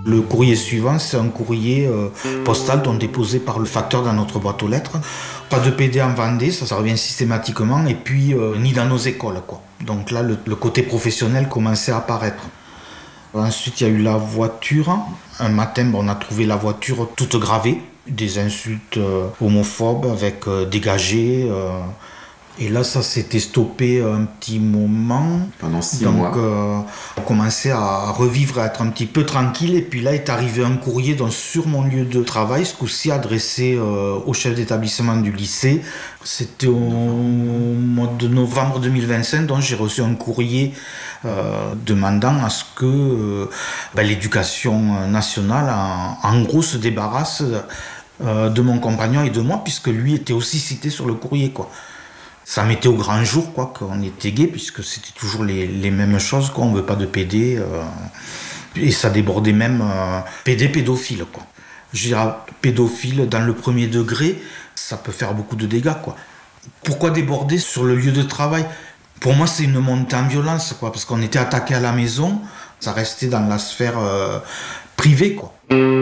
Le courrier suivant, c'est un courrier postal donc déposé par le facteur dans notre boîte aux lettres. Pas de PD en Vendée, ça revient systématiquement, et puis ni dans nos écoles, quoi. Donc là, le côté professionnel commençait à apparaître. Ensuite, il y a eu la voiture. Un matin, on a trouvé la voiture toute gravée, des insultes homophobes avec dégagé. Et là, ça s'était stoppé un petit moment. Pendant 6 mois. Donc, on commençait à revivre, à être un petit peu tranquille. Et puis là, est arrivé un courrier donc, sur mon lieu de travail, ce coup-ci adressé au chef d'établissement du lycée. C'était au mois de novembre 2025, donc j'ai reçu un courrier demandant à ce que l'éducation nationale, en gros, se débarrasse de mon compagnon et de moi, puisque lui était aussi cité sur le courrier, quoi. Ça mettait au grand jour, quoi, qu'on était gay, puisque c'était toujours les mêmes choses, quoi. On veut pas de PD. Et ça débordait même pédophile, quoi. Je dirais pédophile dans le premier degré, ça peut faire beaucoup de dégâts, quoi. Pourquoi déborder sur le lieu de travail ? Pour moi, c'est une montée en violence, quoi, parce qu'on était attaqué à la maison, ça restait dans la sphère privée, quoi.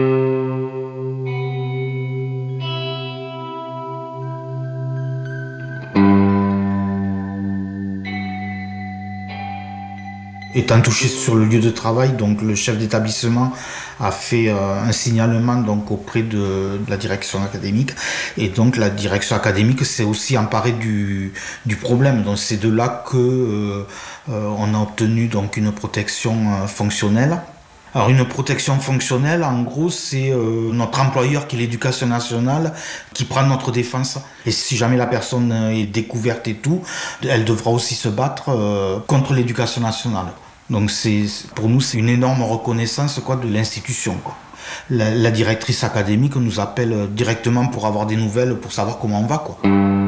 Étant touché sur le lieu de travail, donc le chef d'établissement a fait un signalement donc auprès de la direction académique, et donc la direction académique s'est aussi emparée du problème. Donc c'est de là que on a obtenu donc une protection fonctionnelle. Alors une protection fonctionnelle, en gros, c'est notre employeur qui est l'Éducation nationale qui prend notre défense. Et si jamais la personne est découverte et tout, elle devra aussi se battre contre l'Éducation nationale. Donc pour nous, c'est une énorme reconnaissance, quoi, de l'institution, quoi. La directrice académique nous appelle directement pour avoir des nouvelles, pour savoir comment on va, quoi.